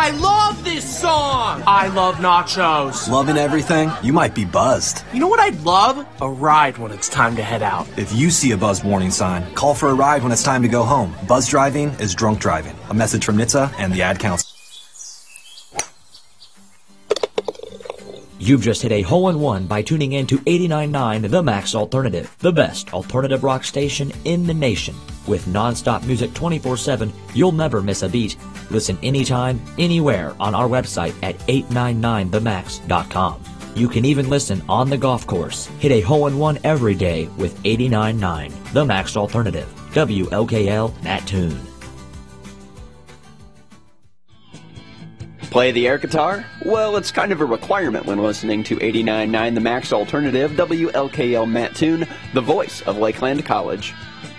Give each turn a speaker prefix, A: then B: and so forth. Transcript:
A: I love this song! I love nachos.
B: Loving everything? You might be buzzed.
A: You know what I'd love? A ride when it's time to head out.
B: If you see a buzzed warning sign, call for a ride when it's time to go home. Buzz driving is drunk driving. A message from NHTSA and the Ad Council.
C: You've just hit a hole-in-one by tuning in to 89.9 The Max Alternative, the best alternative rock station in the nation. With non-stop music 24/7, you'll never miss a beat. Listen anytime, anywhere on our website at 899themax.com. You can even listen on the golf course. Hit a hole-in-one every day with 89.9 The Max Alternative. WLKL Mattoon.
D: Play the air guitar? Well, it's kind of a requirement when listening to 89.9 The Max Alternative, WLKL Mattoon, the voice of Lakeland College.